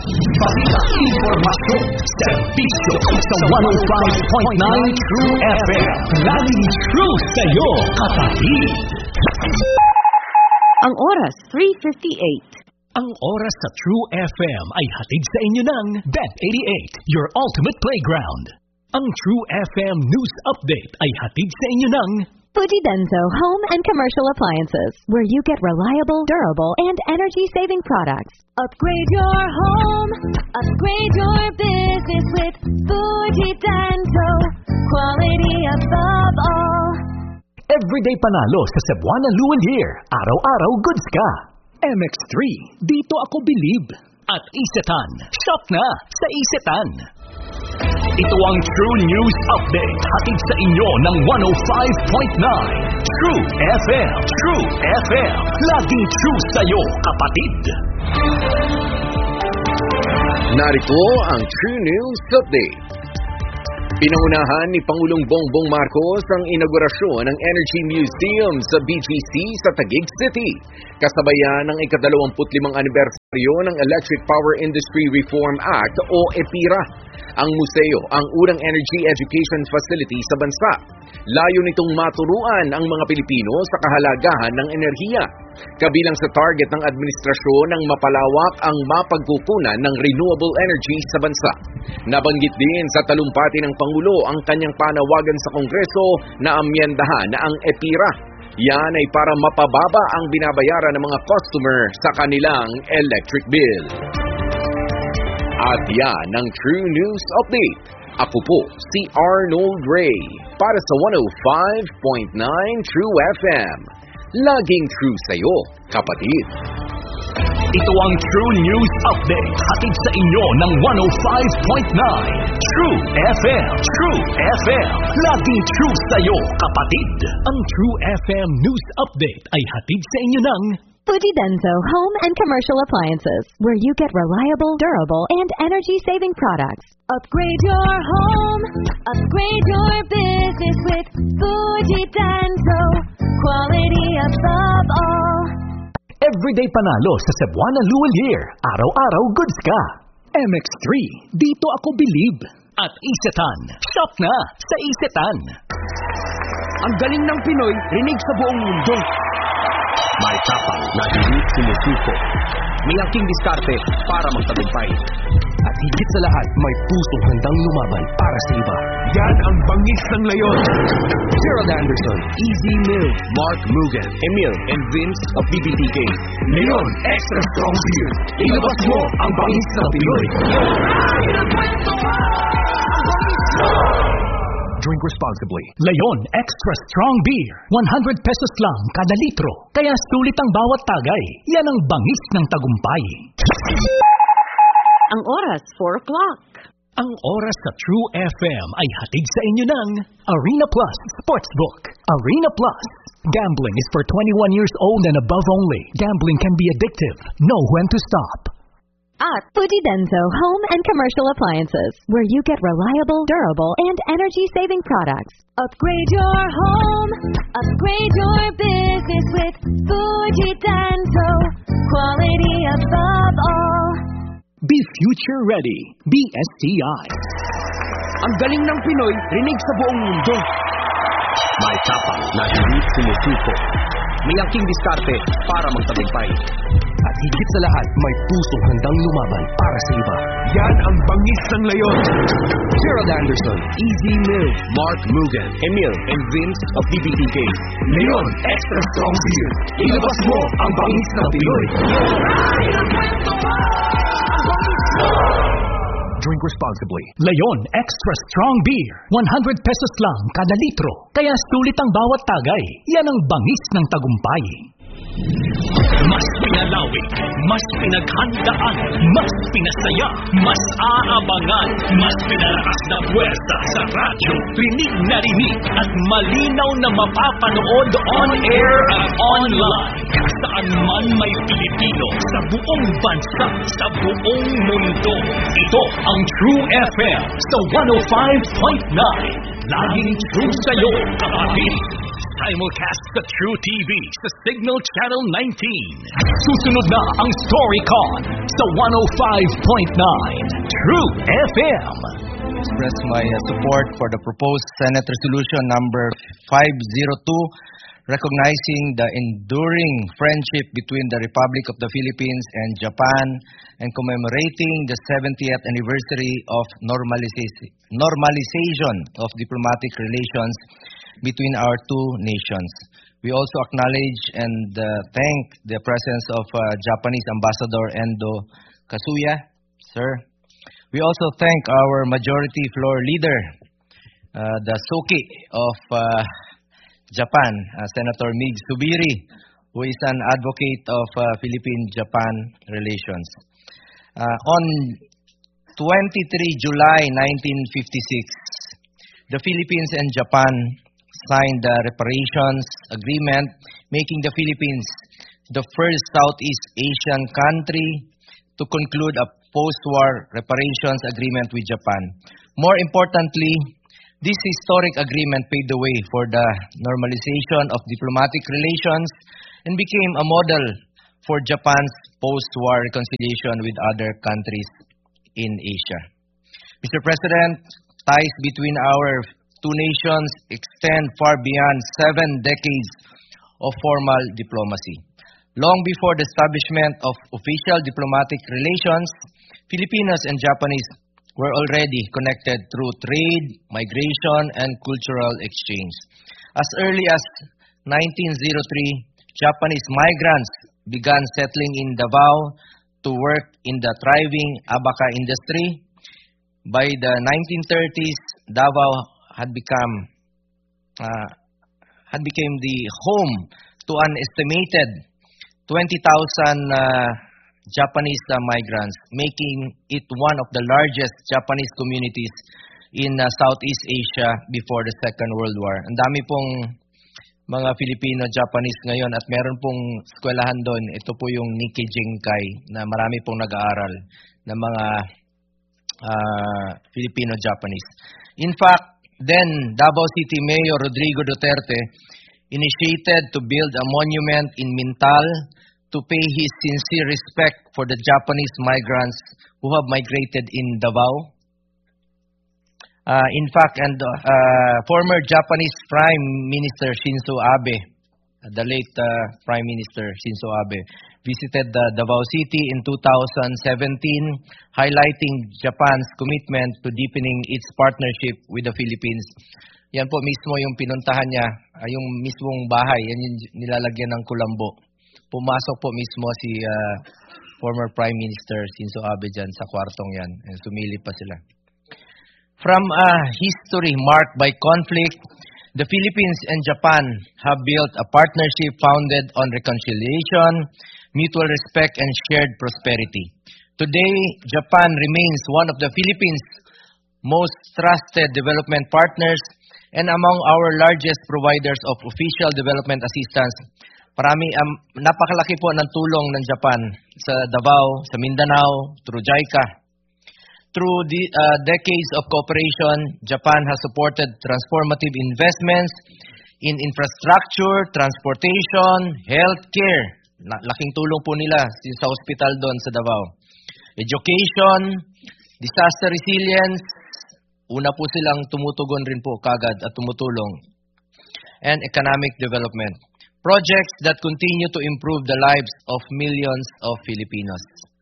Balita, impormasyon, serbisyo sa 105.9 True FM. Laging true sa'yo, kapatid. Ang oras, 3:58. Ang oras sa True FM ay hatid sa inyo ng Bet88, your ultimate playground. Ang True FM News Update ay hatid sa inyo ng Fujidenzo Home and Commercial Appliances, where you get reliable, durable, and energy-saving products. Upgrade your home, upgrade your business with Fujidenzo. Quality above all. Everyday panalo sa Cebuana Luwalier. Araw-araw goods ka. MX3, dito ako believe. At Isetan, shop na sa Isetan. Ito ang True News Update, hatid sa inyo ng 105.9 True FM. True FM, laging true sa'yo, kapatid. Narito ang True News Update. Pinangunahan ni Pangulong Bongbong Marcos ang inaugurasyon ng Energy Museum sa BGC sa Taguig City, kasabayan ng ika-25 anibersaryo ng Electric Power Industry Reform Act o EPIRA. Ang museo ang unang energy education facility sa bansa. Layo nitong maturuan ang mga Pilipino sa kahalagahan ng enerhiya. Kabilang sa target ng administrasyon ng mapalawak ang mapagkukunan ng renewable energy sa bansa. Nabanggit din sa talumpati ng Pangulo ang kanyang panawagan sa Kongreso na amyendahan na ang EPIRA. Yan ay para mapababa ang binabayaran ng mga customer sa kanilang electric bill. At yan ang True News Update. Ako po si Arnold Ray para sa 105.9 True FM. Laging true sa'yo, kapatid. Ito ang True News Update, hatid sa inyo ng 105.9 True FM. True FM, laging true sa'yo, kapatid. Ang True FM News Update ay hatid sa inyo ng Fujidenzo Home and Commercial Appliances, where you get reliable, durable, and energy-saving products. Upgrade your home, upgrade your business with Fujidenzo. Quality above all. Everyday panalo sa Cebuana Luwalier. Araw-araw goods ka. MX3, dito ako believe. At Isetan, shop na sa Isetan. Ang galing ng Pinoy, rinig sa buong mundo. May tapang na hindi sumusuko. May aking diskarte para magtagumpay. At higit sa lahat, may pusong handang lumaban para sa iba. Yan ang bangis ng leyon. Gerald Anderson, Easy Mill, Mark Mugen, Emil, and Vince of BBTK. Leon, extra strong beer. Ilabas mo ang bangis ng Pinoy. Drink responsibly. Leon Extra Strong Beer. 100 pesos lang kada litro. Kaya sulit ang bawat tagay. Yan ang bangis ng tagumpay. Ang oras, 4 o'clock. Ang oras sa True FM ay hatid sa inyo ng Arena Plus Sportsbook. Arena Plus. Gambling is for 21 years old and above only. Gambling can be addictive. Know when to stop. At Fujidenzo Home and Commercial Appliances, where you get reliable, durable, and energy-saving products. Upgrade your home, upgrade your business with Fujidenzo. Quality above all. Be future ready. Be STI. Ang galing ng Pinoy, rinig sa buong mundo. May tapang na hindi sumusuko. May aking diskarte para magtagumpay. At higit sa lahat, may pusong handang lumaban para sa iba. Yan ang bangis ng leyon. Gerald Anderson, Easy Mill, Mark Mugen, Emil, and Vince of BBTK. Leon, extra strong beer. Ilabas mo ang bangis ng Pinoy. Drink responsibly. Leon Extra Strong Beer. 100 pesos lang kada litro. Kaya sulit ang bawat tagay. Yan ang bangis ng tagumpay. Mas pinalawig, mas pinaghandaan, mas pinasaya, mas aabangan, mas pinalakas na puwersa sa radyo. Rinig na rinig at malinaw na mapapanood on air at online. Saan man may Pilipino, sa buong bansa, sa buong mundo. Ito ang True FM sa 105.9. Laging true sa'yo, kapatid. Simulcast sa True TV sa Signal Channel 19. Susunod na ang StoryCon sa 105.9 True FM. Express my support for the proposed Senate Resolution number 502, recognizing the enduring friendship between the Republic of the Philippines and Japan and commemorating the 70th anniversary of normalization of diplomatic relations between our two nations. We also acknowledge and thank the presence of Japanese Ambassador Endo Kasuya, sir. We also thank our majority floor leader, the Soki of Japan, Senator Mig Subiri, who is an advocate of Philippine-Japan relations. On 23 July 1956, the Philippines and Japan signed the reparations agreement, making the Philippines the first Southeast Asian country to conclude a post-war reparations agreement with Japan. More importantly, this historic agreement paved the way for the normalization of diplomatic relations and became a model for Japan's post-war reconciliation with other countries in Asia. Mr. President, ties between our two nations extend far beyond 7 decades of formal diplomacy. Long before the establishment of official diplomatic relations, Filipinos and Japanese were already connected through trade, migration, and cultural exchange. As early as 1903, Japanese migrants began settling in Davao to work in the thriving abaca industry. By the 1930s, Davao had become the home to an estimated 20,000 Japanese migrants, making it one of the largest Japanese communities in Southeast Asia before the Second World War. Ang dami pong mga Filipino-Japanese ngayon at meron pong eskwelahan doon. Ito po yung Nikkei Jinkai na marami pong nag-aaral na mga Filipino-Japanese. In fact, then Davao City Mayor Rodrigo Duterte initiated to build a monument in Mintal to pay his sincere respect for the Japanese migrants who have migrated in Davao. In fact, former Japanese Prime Minister Shinzo Abe, the late Prime Minister Shinzo Abe, visited Davao City in 2017, highlighting Japan's commitment to deepening its partnership with the Philippines. Yan po mismo yung pinuntahan niya, yung mismong bahay, yan yung nilalagyan ng kulambo. Pumasok po mismo si former Prime Minister Shinzo Abe dyan sa kwartong yan. Sumilip pa sila. From a history marked by conflict, the Philippines and Japan have built a partnership founded on reconciliation, mutual respect, and shared prosperity. Today, Japan remains one of the Philippines' most trusted development partners and among our largest providers of official development assistance. Napakalaki po ng tulong ng Japan sa Davao, sa Mindanao, through JICA. Through the decades of cooperation, Japan has supported transformative investments in infrastructure, transportation, healthcare. Laking tulong po nila sa hospital doon sa Davao. Education, disaster resilience, una po silang tumutugon rin po kagad at tumutulong. And economic development. Projects that continue to improve the lives of millions of Filipinos.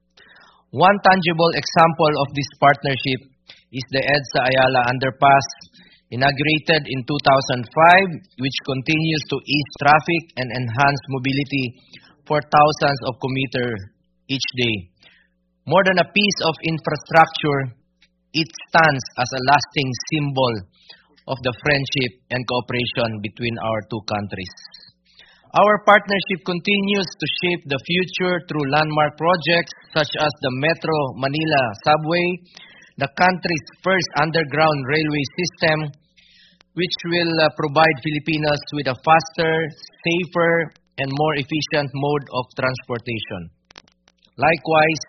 One tangible example of this partnership is the EDSA Ayala Underpass, inaugurated in 2005, which continues to ease traffic and enhance mobility for thousands of commuters each day. More than a piece of infrastructure, it stands as a lasting symbol of the friendship and cooperation between our two countries. Our partnership continues to shape the future through landmark projects such as the Metro Manila Subway, the country's first underground railway system, which will provide Filipinos with a faster, safer, and more efficient mode of transportation. Likewise,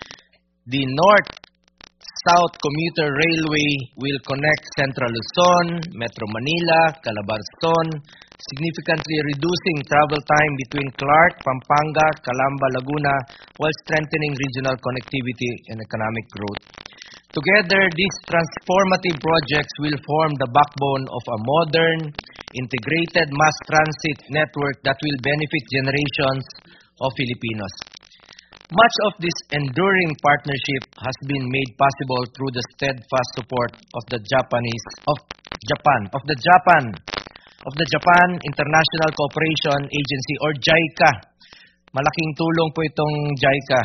the North-South Commuter Railway will connect Central Luzon, Metro Manila, Calabarzon, significantly reducing travel time between Clark, Pampanga, Calamba, Laguna, while strengthening regional connectivity and economic growth. Together, these transformative projects will form the backbone of a modern, integrated mass transit network that will benefit generations of Filipinos. Much of this enduring partnership has been made possible through the steadfast support of the Japan International Cooperation Agency or JICA. Malaking tulong po itong JICA.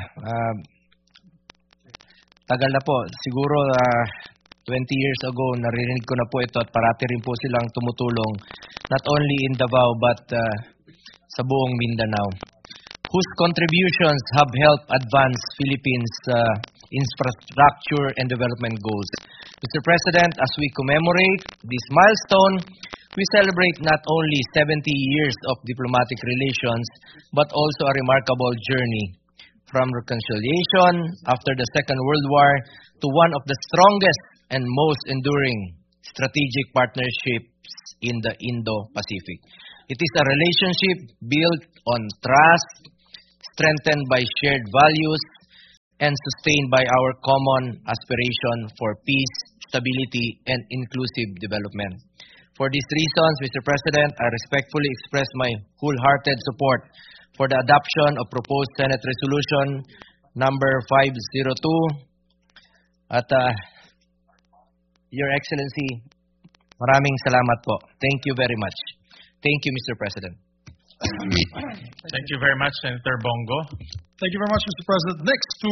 Tagal na po, siguro 20 years ago, narinig ko na po ito at parati rin po silang tumutulong not only in Davao but sa buong Mindanao, whose contributions have helped advance Philippines' infrastructure and development goals. Mr. President, as we commemorate this milestone, we celebrate not only 70 years of diplomatic relations but also a remarkable journey from reconciliation after the Second World War to one of the strongest and most enduring strategic partnerships in the Indo-Pacific. It is a relationship built on trust, strengthened by shared values, and sustained by our common aspiration for peace, stability, and inclusive development. For these reasons, Mr. President, I respectfully express my wholehearted support for the adoption of proposed Senate Resolution number 502. At Your Excellency, maraming salamat po. Thank you very much. Thank you, Mr. President. Thank you very much, Senator Bongo. Thank you very much, Mr. President. Next to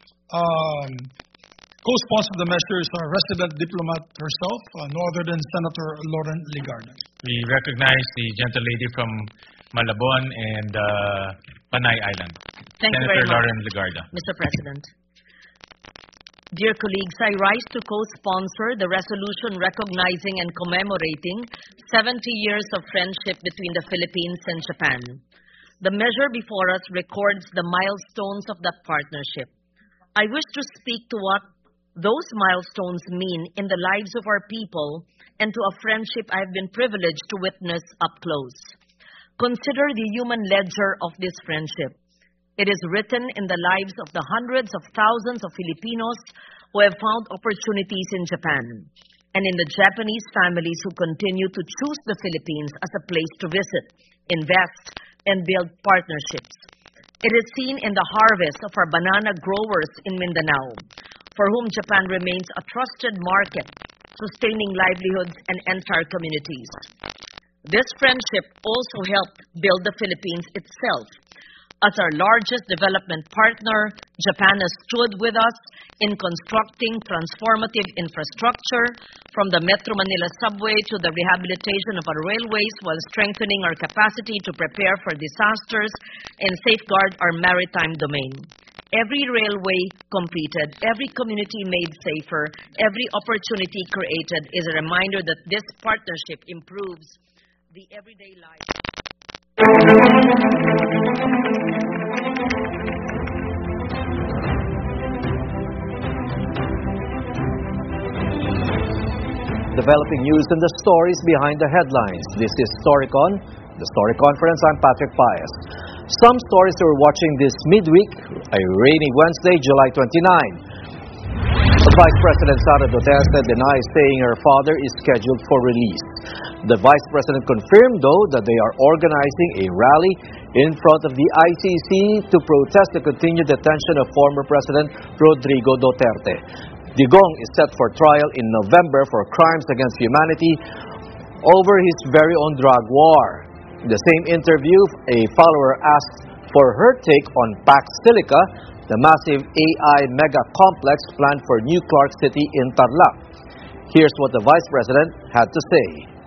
co-sponsor the measure is our resident diplomat herself, no other than Senator Lauren Legarda. We recognize the gentle lady from Malabon and Panay Island. Thank you Senator very much, Lauren Legarda. Mr. President. Dear colleagues, I rise to co-sponsor the resolution recognizing and commemorating 70 years of friendship between the Philippines and Japan. The measure before us records the milestones of that partnership. I wish to speak to what those milestones mean in the lives of our people and to a friendship I have been privileged to witness up close. Consider the human ledger of this friendship. It is written in the lives of the hundreds of thousands of Filipinos who have found opportunities in Japan, and in the Japanese families who continue to choose the Philippines as a place to visit, invest, and build partnerships. It is seen in the harvest of our banana growers in Mindanao, for whom Japan remains a trusted market, sustaining livelihoods and entire communities. This friendship also helped build the Philippines itself. As our largest development partner, Japan has stood with us in constructing transformative infrastructure, from the Metro Manila subway to the rehabilitation of our railways, while strengthening our capacity to prepare for disasters and safeguard our maritime domain. Every railway completed, every community made safer, every opportunity created is a reminder that this partnership improves the everyday life. Developing news and the stories behind the headlines. This is Storycon, the Story Conference. I'm Patrick Paez. Some stories that we're watching this midweek, a rainy Wednesday, July 29. The Vice President Sara Duterte denies saying her father is scheduled for release. The Vice President confirmed, though, that they are organizing a rally in front of the ICC to protest the continued detention of former President Rodrigo Duterte. Digong is set for trial in November for crimes against humanity over his very own drug war. In the same interview, a follower asked for her take on Pax Silica, the massive AI mega complex planned for New Clark City in Tarlac. Here's what the Vice President had to say.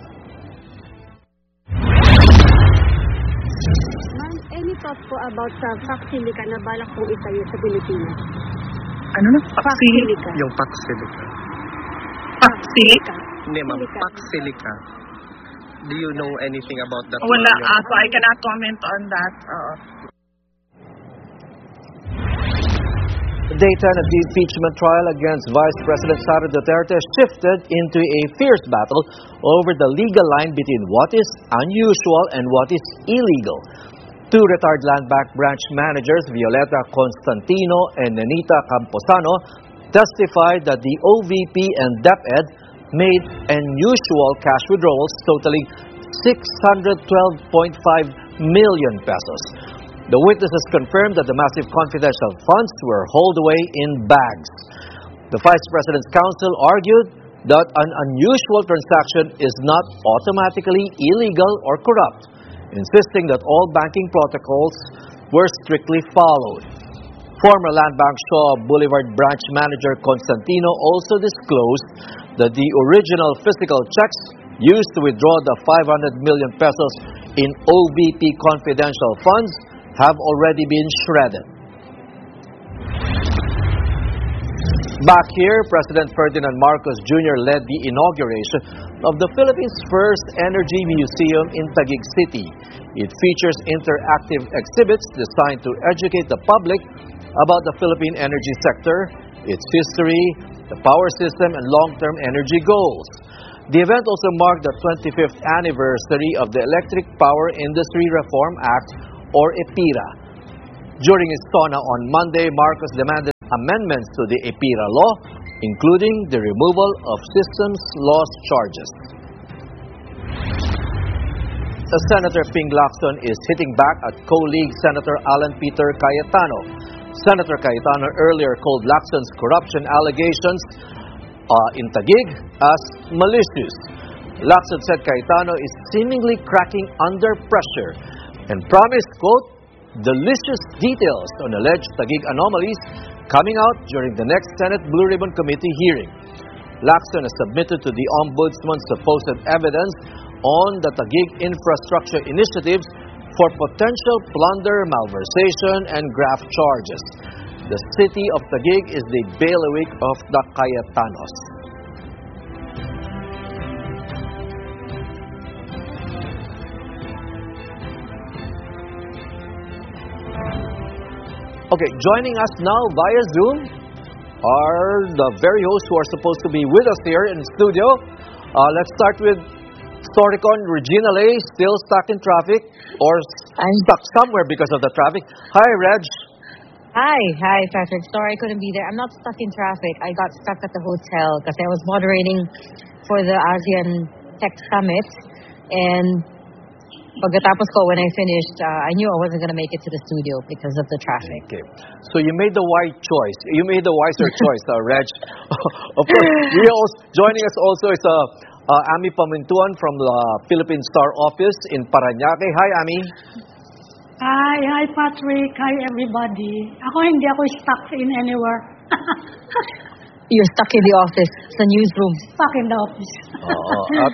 Ma'am, any thoughts po about Pax Silica na balak pong itayo sa Pilipinas? Ano na? Pax Silica? Yung Pax Silica. Pax Silica? Hindi ma'am, Pax Silica. Do you know anything about that? Wala, so I cannot comment on that. Day 10 of the impeachment trial against Vice President Sara Duterte shifted into a fierce battle over the legal line between what is unusual and what is illegal. Two retired Land Bank branch managers, Violeta Constantino and Nenita Camposano, testified that the OVP and DepEd made unusual cash withdrawals totaling 612.5 million pesos. The witnesses confirmed that the massive confidential funds were hauled away in bags. The Vice President's counsel argued that an unusual transaction is not automatically illegal or corrupt, insisting that all banking protocols were strictly followed. Former Land Bank Shaw Boulevard branch manager Constantino also disclosed that the original physical checks used to withdraw the 500 million pesos in OVP confidential funds have already been shredded. Back here, President Ferdinand Marcos Jr. led the inauguration of the Philippines' first energy museum in Taguig City. It features interactive exhibits designed to educate the public about the Philippine energy sector, its history, the power system, and long-term energy goals. The event also marked the 25th anniversary of the Electric Power Industry Reform Act, or EPIRA. During his tona on Monday, Marcos demanded amendments to the EPIRA law, including the removal of systems loss charges. Senator Ping Lacson is hitting back at co-league Senator Alan Peter Cayetano. Senator Cayetano earlier called Lacson's corruption allegations in Taguig as malicious. Lacson said Cayetano is seemingly cracking under pressure and promised, quote, delicious details on alleged Taguig anomalies coming out during the next Senate Blue Ribbon Committee hearing. Lacson has submitted to the Ombudsman supposed evidence on the Taguig infrastructure initiatives for potential plunder, malversation, and graft charges. The city of Taguig is the bailiwick of the Cayetanos. Okay, joining us now via Zoom are the very hosts who are supposed to be with us here in the studio. Let's start with Storicon Regina Lay, still stuck in traffic or stuck somewhere because of the traffic. Hi, Reg. Hi, Patrick. Sorry I couldn't be there. I'm not stuck in traffic. I got stuck at the hotel because I was moderating for the ASEAN Tech Summit. And pagkatapos ko, when I finished, I knew I wasn't going to make it to the studio because of the traffic. Okay. So you made the right choice. You made the wiser choice, Reg. Of course, joining us also is Ami Pamintuan from the Philippine Star office in Parañaque. Hi, Ami. Hi, Patrick. Hi, everybody. Hindi ako stuck in anywhere. You're stuck in the office, sa newsroom. Stuck in the office. At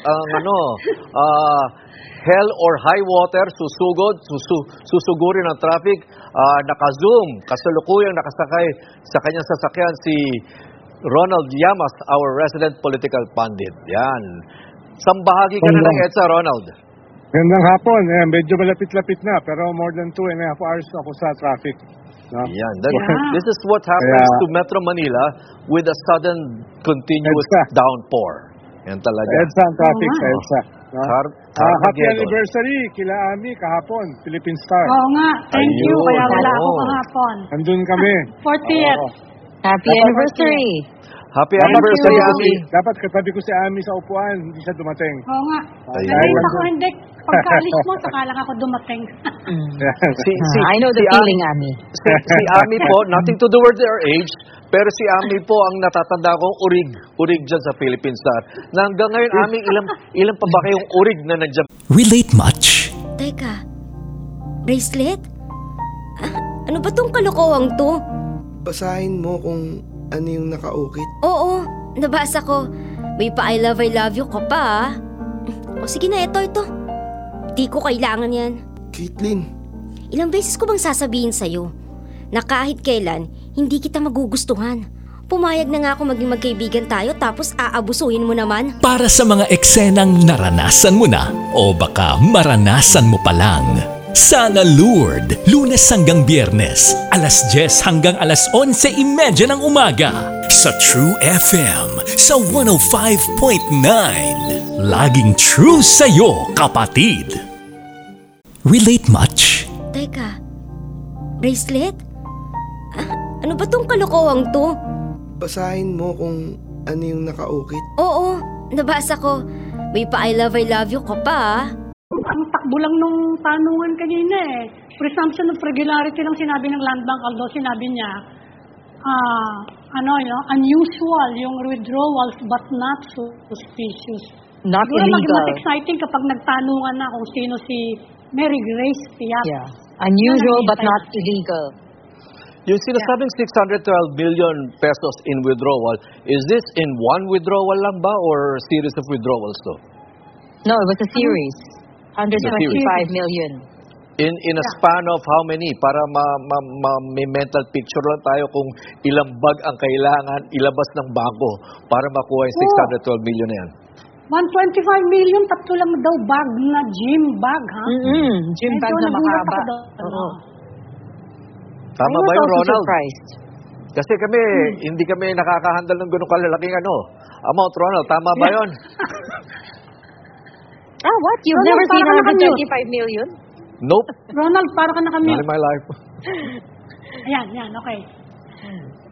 hell or high water, susugurin ang traffic, naka-zoom, kasalukuyang nakasakay sa kanyang sasakyan si Ronald Llamas, our resident political pundit. Yan. Sambahagi ka na ng EDSA, Ronald. Gandang hapon. Medyo malapit-lapit na, pero more than 2.5 hours ako sa traffic. No? Yan. This is what happens to Metro Manila with a sudden continuous downpour. Yan talaga. EDSA ang traffic sa EDSA. No? Happy anniversary kila Ami kahapon, Philippine Star. Oo nga, thank you. Kaya wala ako kahapon. Andun kami. 40th. Happy anniversary. Happy anniversary, Ami. Dapat katabi ko si Ami sa upuan, hindi siya dumating. Oo nga. Nalita ko, hindi. Pagkaalis mo, saka lang ako dumating. I know the feeling, Ami. Si Ami po, nothing to do with their age, pero si Ami po ang natatanda kong urig dyan sa Philippine Star. Na hanggang ngayon, Ami, ilan pa ba kayong urig na nandiyan? Relate much? Teka, bracelet? Ano ba tong kalokohang to? Basahin mo kung ano yung nakaukit. Oo, nabasa ko. May pa I love you ka pa. O sige na, ito. Di ko kailangan yan. Caitlin. Ilang beses ko bang sasabihin sa'yo na kahit kailan, hindi kita magugustuhan. Pumayag na nga ako maging magkaibigan tayo tapos aabusuhin mo naman. Para sa mga eksenang naranasan mo na o baka maranasan mo pa lang, Sana Lourdes, Lunes hanggang Biyernes, alas 10 hanggang alas 11:30 ng umaga. Sa True FM, sa 105.9. Laging true sa'yo, kapatid. Relate much? Teka, bracelet? Ano ba tong kalokohang to? Basahin mo kung ano yung nakaukit. Oo, nabasa ko. May pa I love you ka pa. Ang takbo lang nung tanungan kanina Presumption of regularity lang sinabi ng Land Bank, although sinabi niya, unusual yung withdrawals but not suspicious. Not Siguro illegal. mas exciting kapag nagtanungan na kung sino si Mary Grace Piat. Yeah. Unusual but not illegal. Yung sinasabing 612 million pesos in withdrawal, is this in one withdrawal lang ba or series of withdrawals to? No, it was a series. 125 million. In a span of how many? Para may mental picture lang tayo kung ilang bag ang kailangan ilabas ng bangko para makuha yung 612 million na yan. 125 million, tatlo lang daw bag na gym bag, ha? Gym bag na mahaba. Tama ba yung Ronald? Kasi kami, hindi kami nakakahandle ng ganun kalalaking amount, Ronald. Tama ba yun? What? You've Ronald, never seen para 125 million? Nope. Ronald, para ka nakamute. Not in my life. Ayan, okay.